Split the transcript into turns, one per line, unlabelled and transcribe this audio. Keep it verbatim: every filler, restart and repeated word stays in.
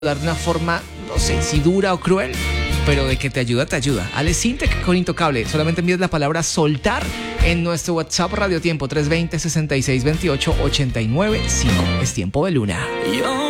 dar de una forma, no sé si dura o cruel, pero de que te ayuda, te ayuda. Ale Sintec con Intocable. Solamente envíes la palabra soltar en nuestro WhatsApp Radio Tiempo tres dos cero, seis seis dos ocho, ocho nueve cinco. Es Tiempo de Luna.